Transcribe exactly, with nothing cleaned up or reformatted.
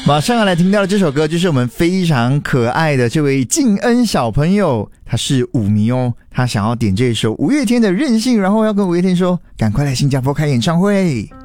马上要来听到的这首歌就是我们非常可爱的这位敬恩小朋友，他是五迷哦，他想要点这首五月天的任性，然后要跟五月天说赶快来新加坡开演唱会。